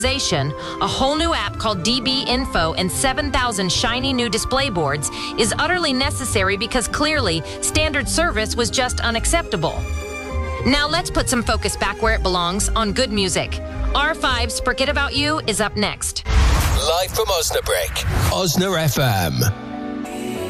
A whole new app called DB Info and 7,000 shiny new display boards is utterly necessary because clearly standard service was just unacceptable. Now let's put some focus back where it belongs on good music. R5's Forget About You is up next. Live from Osnabrück, Osna FM.